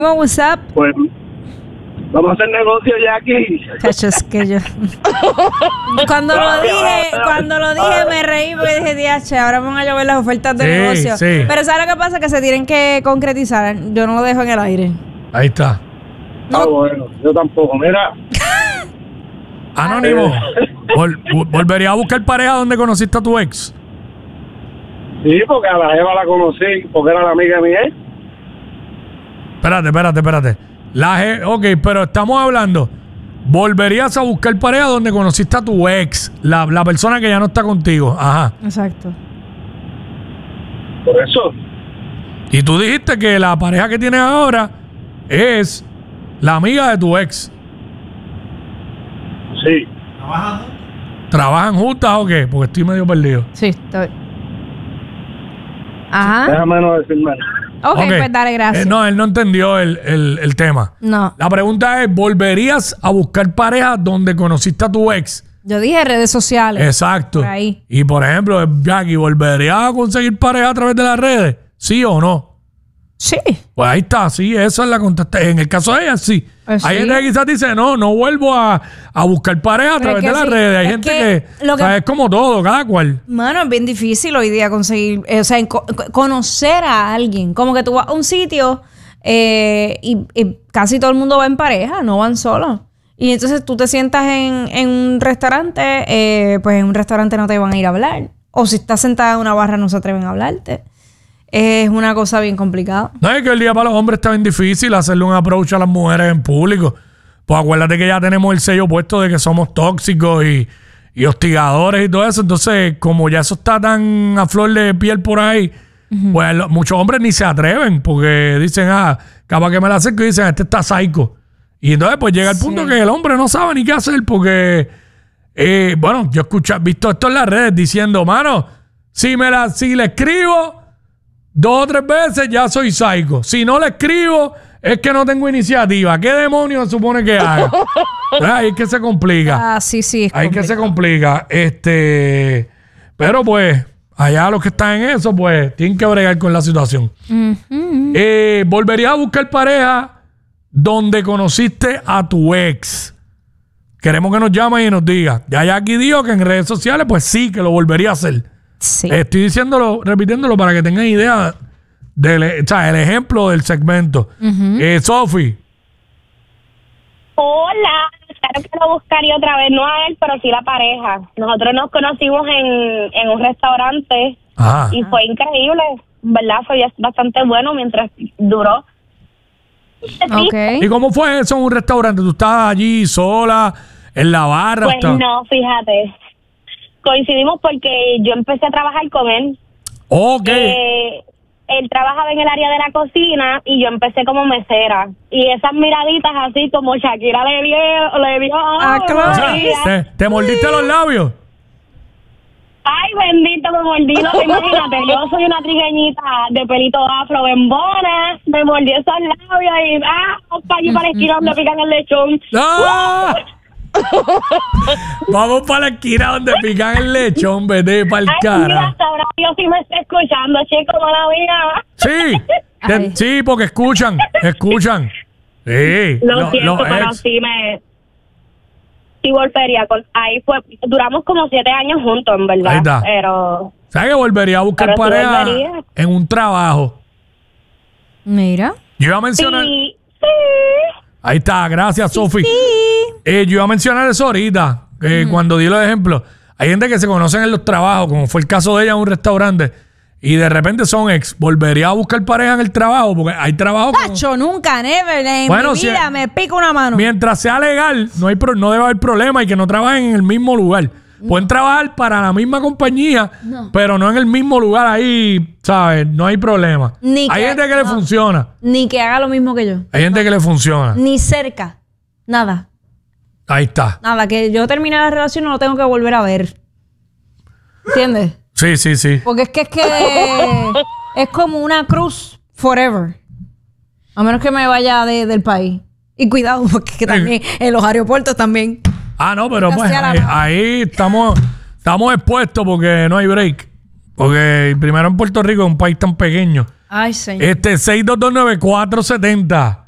What's up? Pues vamos a hacer negocio ya aquí. Chacho, es que yo cuando lo dije me reí porque dije, diache, ahora van a llover las ofertas de negocio. Sí. Pero ¿sabes lo que pasa? Que se tienen que concretizar. Yo no lo dejo en el aire. Ahí está. No, bueno, yo tampoco. Mira. Anónimo, ¿volvería a buscar pareja donde conociste a tu ex? Sí, porque a la Eva la conocí, porque era la amiga de mi ex. Espérate. Ok, pero estamos hablando. ¿Volverías a buscar pareja donde conociste a tu ex? La persona que ya no está contigo. Ajá. Exacto. Por eso. Y tú dijiste que la pareja que tienes ahora es la amiga de tu ex. Sí. ¿Trabajan juntas o qué? Porque estoy medio perdido. Sí, estoy. Ajá. Déjame no decirme. Ok, pues dale, gracias. No, él no entendió el tema. No. La pregunta es, ¿volverías a buscar pareja donde conociste a tu ex? Yo dije redes sociales. Exacto. Por ahí. Y por ejemplo, Jackie, ¿volverías a conseguir pareja a través de las redes? ¿Sí o no? Sí. Pues ahí está, sí, esa es la contestación. En el caso de ella, sí. Pues Hay sí. gente que quizás dice, no vuelvo a buscar pareja a Pero través es de que las sí, redes. Hay es gente que lo o sea, es como todo, cada cual. Mano, es bien difícil hoy día conseguir, conocer a alguien. Como que tú vas a un sitio y casi todo el mundo va en pareja, no van solos. Y entonces tú te sientas en un restaurante, pues en un restaurante no te van a ir a hablar. O si estás sentada en una barra no se atreven a hablarte. Es una cosa bien complicada. No es que el día para los hombres está bien difícil hacerle un approach a las mujeres en público. Pues acuérdate que ya tenemos el sello puesto de que somos tóxicos y hostigadores y todo eso. Entonces, como ya eso está tan a flor de piel por ahí, pues muchos hombres ni se atreven porque dicen, capaz que me la acerco y dicen, este está psycho. Y entonces pues llega el punto que el hombre no sabe ni qué hacer porque, bueno, yo he visto esto en las redes diciendo, mano, si le escribo 2 o 3 veces ya soy psycho. Si no le escribo es que no tengo iniciativa. ¿Qué demonios supone que haga? Ahí es que se complica. Sí. Ahí es que se complica. Pero pues, allá los que están en eso, pues, tienen que bregar con la situación. ¿Volverías a buscar pareja donde conociste a tu ex? Queremos que nos llamen y nos diga. Ya aquí dijo que en redes sociales, pues sí, que lo volvería a hacer. Sí. Estoy repitiéndolo para que tengan idea del el ejemplo del segmento. Sofi. Hola, claro que lo buscaría otra vez, no a él, pero sí la pareja. Nosotros nos conocimos en un restaurante y fue increíble, ¿verdad? Fue bastante bueno mientras duró. Okay. ¿Y cómo fue eso en un restaurante? ¿Tú estabas allí sola, en la barra? Pues no, fíjate. Coincidimos porque yo empecé a trabajar con él. Ok. Él trabajaba en el área de la cocina y yo empecé como mesera. Y esas miraditas así como Shakira le dio claro. O sea, ¿te mordiste los labios? Ay, bendito, me mordí. No, imagínate, yo soy una trigueñita de pelito afro, bembona. Me mordí esos labios y vamos para allí para la esquina donde pican el lechón. ¡Ah! Vamos para la esquina donde pican el lechón, vete para el cara. Mira, hasta ahora yo sí me estoy escuchando, chico, mala vida. Sí, porque escuchan. Sí. Lo siento, pero sí volvería. Ahí duramos como 7 años juntos, en verdad. Ahí está. Pero... ¿Sabes que volvería a buscar pareja en un trabajo? Mira. Yo iba a mencionar... Sí. Ahí está, gracias, Sofi. Yo iba a mencionar eso ahorita, cuando di los ejemplos. Hay gente que se conocen en los trabajos, como fue el caso de ella en un restaurante, y de repente son ex. ¿Volvería a buscar pareja en el trabajo? Porque hay trabajo Tacho, nunca, never, en mi vida me pico una mano. Mientras sea legal, no debe haber problema y que no trabajen en el mismo lugar. Pueden trabajar para la misma compañía, pero no en el mismo lugar ahí, ¿sabes? No hay problema. Hay gente que le funciona. Ni que haga lo mismo que yo. Hay gente que le funciona. Ni cerca. Nada. Ahí está. Nada, que yo termine la relación no lo tengo que volver a ver. ¿Entiendes? Sí. Porque es que es como una cruz forever. A menos que me vaya del país. Y cuidado, porque es que también en los aeropuertos también. No, pero pues ahí estamos expuestos porque no hay break. Porque primero en Puerto Rico es un país tan pequeño. Ay, señor. 6229470.